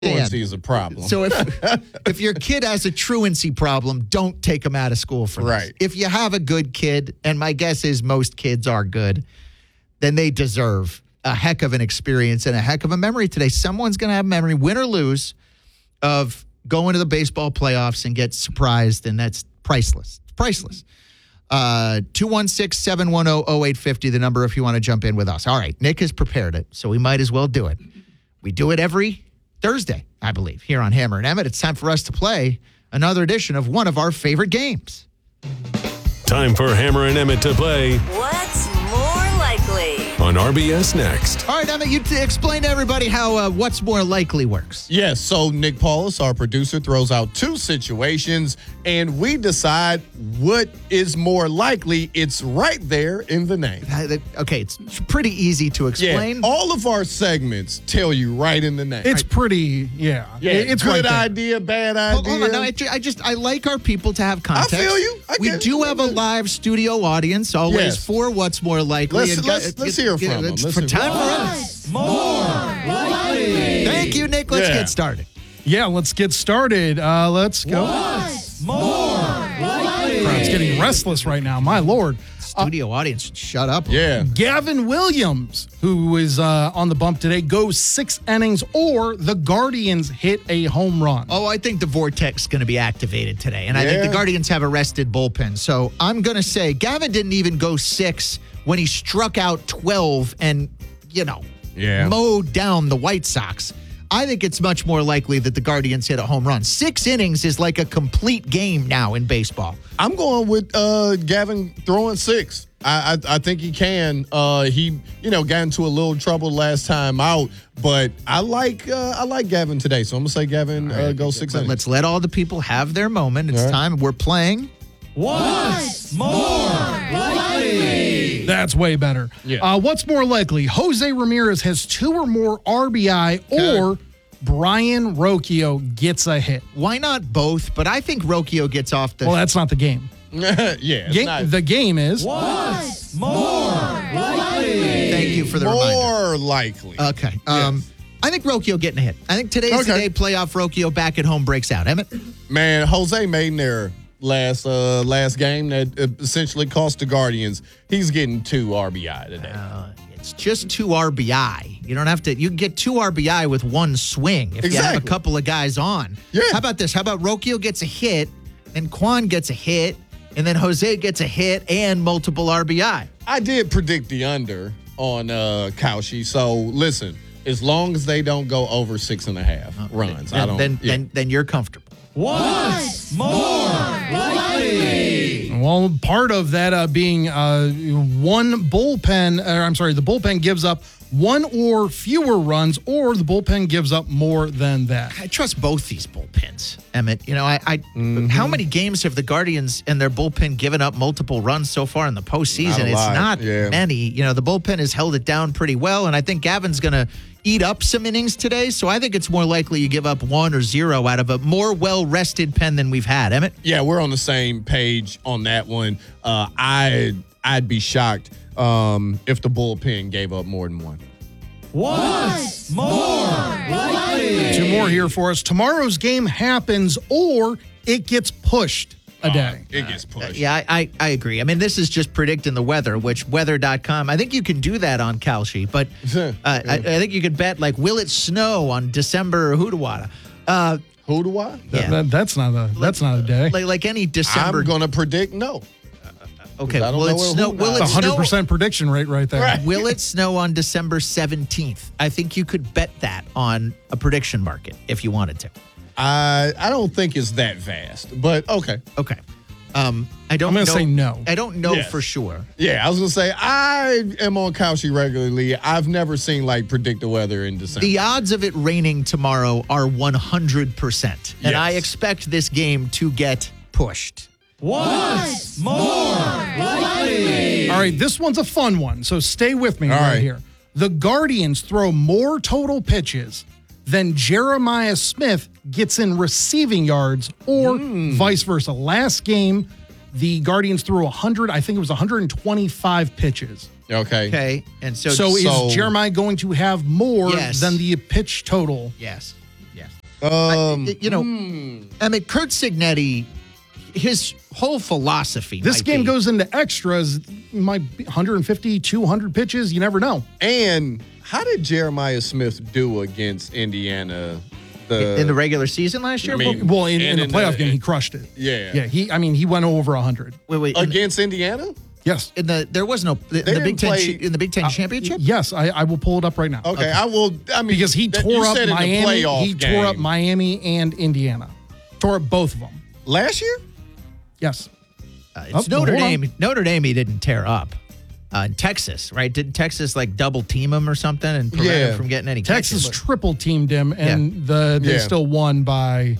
Truancy is a problem. So if your kid has a truancy problem, don't take them out of school for this. Right. If you have a good kid, and my guess is most kids are good, then they deserve a heck of an experience and a heck of a memory today. Someone's going to have a memory, win or lose, of going to the baseball playoffs and get surprised, and that's priceless. It's priceless. 216-710-0850, the number if you want to jump in with us. All right, Nick has prepared it, so we might as well do it. We do it every Thursday, I believe, here on Hammer and Emmett. It's time for us to play another edition of one of our favorite games. Time for Hammer and Emmett to play What's More Likely? on RBS Next. All right, Emmett, you explain to everybody how What's More Likely works. Yes, so Nick Paulus, our producer, throws out two situations, and we decide what is more likely. It's right there in the name. Okay, it's pretty easy to explain. Yeah, all of our segments tell you right in the name. It's pretty, it's good right there. idea, bad idea. Hold on, no, I like our people to have context. I feel you. We do have a live studio audience, always Yes. for What's More Likely. Let's hear from them. It's for time for us. Thank you, Nick. Let's get started. Yeah, let's get started. Let's go. Crowd's getting restless right now. My Lord. Studio audience, should shut up. Yeah. Gavin Williams, who is on the bump today, goes 6 innings, or the Guardians hit a home run. Oh, I think the Vortex is going to be activated today, and I think Yeah. the Guardians have a rested bullpen. So I'm going to say Gavin didn't even go 6 when he struck out 12 and, mowed down the White Sox. I think it's much more likely that the Guardians hit a home run. 6 innings is like a complete game now in baseball. I'm going with Gavin throwing 6. I think he can. He got into a little trouble last time out, but I like Gavin today, so I'm gonna say Gavin goes 6 innings. Let's let all the people have their moment. It's time. We're playing. What's more likely? That's way better. Yeah. What's more likely? Jose Ramirez has 2 or more RBI, or Brian Rocchio gets a hit. Why not both? But I think Rocchio gets off the. Well, that's not the game. The game is What's more likely? Thank you for the reminder. More likely. Okay. Yes. I think Rocchio getting a hit. I think today's the day playoff Rocchio back at home breaks out. Emmett? Man, Jose made in there last game that essentially cost the Guardians. He's getting 2 RBI today. It's just 2 RBI. You don't have to. You can get 2 RBI with 1 swing if you have a couple of guys on. Yeah. How about this? How about Rocchio gets a hit, and Quan gets a hit, and then Jose gets a hit and multiple RBI? I did predict the under on Cauchy. So listen, as long as they don't go over 6.5 runs, then you're comfortable. What's more likely? Well, part of that being the bullpen gives up 1 or fewer runs, or the bullpen gives up more than that. I trust both these bullpens, Emmett. How many games have the Guardians and their bullpen given up multiple runs so far in the postseason? It's not many. The bullpen has held it down pretty well, and I think Gavin's going to eat up some innings today, so I think it's more likely you give up 1 or 0 out of a more well-rested pen than we've had. Emmett? Yeah, we're on the same page on that one. I'd be shocked if the bullpen gave up more than 1. What's more likely? 2 more here for us. Tomorrow's game happens, or it gets pushed a day. It gets pushed. Yeah, I agree. I mean, this is just predicting the weather, which weather.com, I think you can do that on Kalshi, but I think you could bet, will it snow on December Hoodawada? Hoodawada? Yeah. That's not a day. Like any December. I'm going to predict no. Okay, I don't will it know snow? Will it It's a 100% snow? prediction rate right there. Right. Will it snow on December 17th? I think you could bet that on a prediction market if you wanted to. I don't think it's that vast, but okay. Okay. I don't I'm going know. to say no. I don't know Yes. for sure. Yeah, I was going to say, I am on Cauchy regularly. I've never seen, predict the weather in December. The odds of it raining tomorrow are 100%. And I expect this game to get pushed. What's more likely? All right, this one's a fun one, so stay with me right here. The Guardians throw more total pitches than Jeremiah Smith gets in receiving yards, or vice versa. Last game, the Guardians threw 125 pitches. Okay. Okay. And so is Jeremiah going to have more Yes. than the pitch total? Yes. Yes. Emmett, Kurt Cignetti, his whole philosophy. This game goes into extras, might be 150, 200 pitches. You never know. And how did Jeremiah Smith do against Indiana? In the regular season last year? In the playoff game, he crushed it. Yeah. Yeah, he went over 100. Wait. Against Indiana? Yes. There was no in the Big Ten championship? Yes, I will pull it up right now. Okay. I will. I mean, because he tore up Miami. He tore up Miami and Indiana. Tore up both of them. Last year? Yes. It's Notre Dame. Notre Dame he didn't tear up. In Texas, right? Didn't Texas double team him or something and prevent him from getting any Texas catches? triple teamed him, and they still won by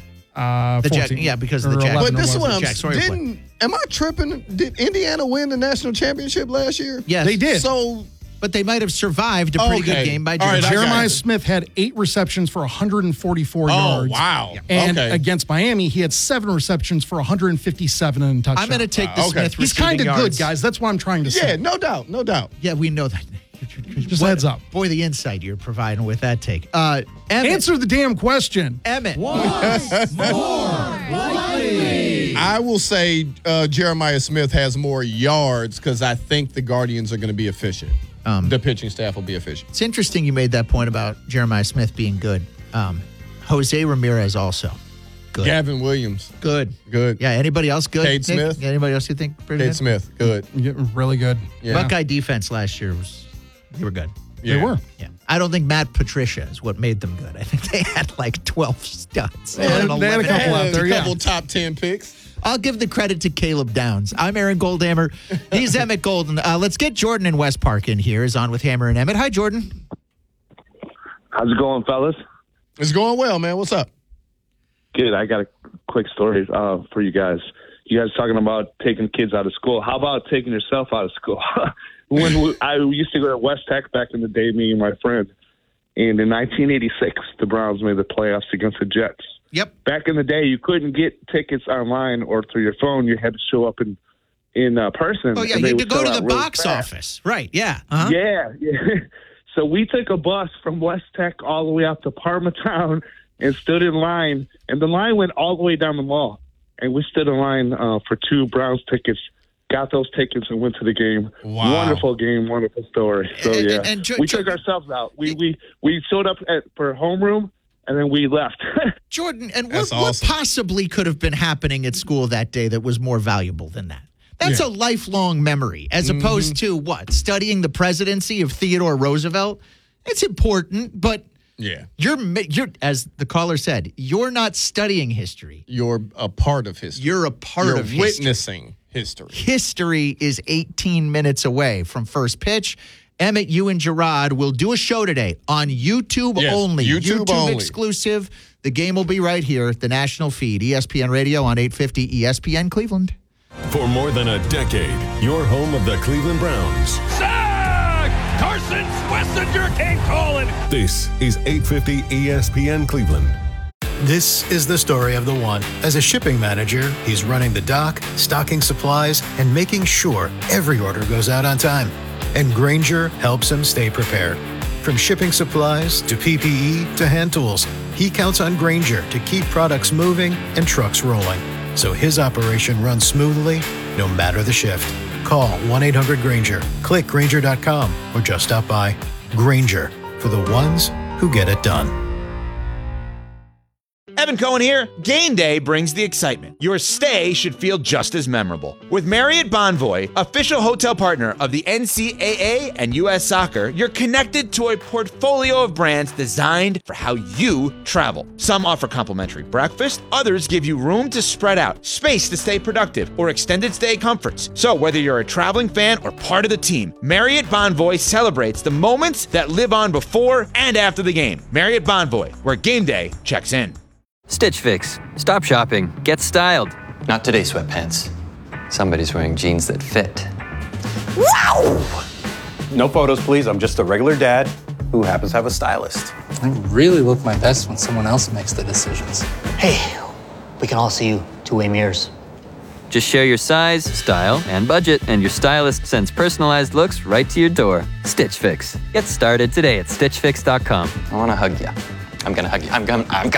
14. Because of the Jack. But this one, am I tripping? Did Indiana win the national championship last year? Yes. They did. But they might have survived a pretty good game by Jeremiah. Jeremiah Smith had 8 receptions for 144 yards. Oh, wow. And against Miami, he had 7 receptions for 157 and a touchdown. I'm going to take the Smith He's kind of good, guys. That's what I'm trying to say. Yeah, no doubt. Yeah, we know that. Just heads up. Boy, the insight you're providing with that take. Emmett. Answer the damn question. Emmett. What's more likely? I will say Jeremiah Smith has more yards because I think the Guardians are going to be efficient. The pitching staff will be efficient. It's interesting you made that point about Jeremiah Smith being good. Jose Ramirez also good. Gavin Williams. Good. Yeah, anybody else good? Cade Smith. Anybody else you think pretty Cade good? Smith, good. Really good. Yeah. Buckeye defense last year they were good. Yeah. They were. Yeah. I don't think Matt Patricia is what made them good. I think they had 12 studs. They had a couple out there, a couple top 10 picks. I'll give the credit to Caleb Downs. I'm Aaron Goldhammer. He's Emmett Golden. Let's get Jordan in West Park in here. Is on with Hammer and Emmett. Hi, Jordan. How's it going, fellas? It's going well, man. What's up? Good. I got a quick story for you guys. You guys talking about taking kids out of school. How about taking yourself out of school? I used to go to West Tech back in the day, me and my friend. And in 1986, the Browns made the playoffs against the Jets. Yep. Back in the day, you couldn't get tickets online or through your phone. You had to show up in person. Oh, yeah. You had to go to the box office. Right. Yeah. Uh-huh. Yeah. So we took a bus from West Tech all the way out to Parmatown and stood in line. And the line went all the way down the mall. And we stood in line for 2 Browns tickets. Got those tickets and went to the game. Wow. Wonderful game, wonderful story. So, we took ourselves out. We showed up for homeroom, and then we left. Jordan, and That's what awesome. possibly could have been happening at school that day that was more valuable than that? That's a lifelong memory, as opposed to what? Studying the presidency of Theodore Roosevelt? It's important, but you're as the caller said, you're not studying history. You're a part of history. You're a part of history. Witnessing history. History is 18 minutes away from first pitch. Emmett, you and Gerard will do a show today on YouTube only. YouTube only. Exclusive. The game will be right here, the national feed, ESPN Radio on 850 ESPN Cleveland. For more than a decade, your home of the Cleveland Browns. Sack! Carson Schlesinger came calling. This is 850 ESPN Cleveland. This is the story of the one. As a shipping manager, he's running the dock, stocking supplies, and making sure every order goes out on time. And Grainger helps him stay prepared. From shipping supplies to PPE to hand tools, he counts on Grainger to keep products moving and trucks rolling. So his operation runs smoothly, no matter the shift. Call 1-800-GRAINGER, click Grainger.com, or just stop by. Grainger, for the ones who get it done. Evan Cohen here. Game day brings the excitement. Your stay should feel just as memorable. With Marriott Bonvoy, official hotel partner of the NCAA and U.S. Soccer, you're connected to a portfolio of brands designed for how you travel. Some offer complimentary breakfast, others give you room to spread out, space to stay productive, or extended stay comforts. So whether you're a traveling fan or part of the team, Marriott Bonvoy celebrates the moments that live on before and after the game. Marriott Bonvoy, where game day checks in. Stitch Fix. Stop shopping. Get styled. Not today, sweatpants. Somebody's wearing jeans that fit. Wow! No photos, please. I'm just a regular dad who happens to have a stylist. I really look my best when someone else makes the decisions. Hey, we can all see you two-way mirrors. Just share your size, style, and budget, and your stylist sends personalized looks right to your door. Stitch Fix. Get started today at StitchFix.com. I want to hug you. I'm going to hug you. I'm going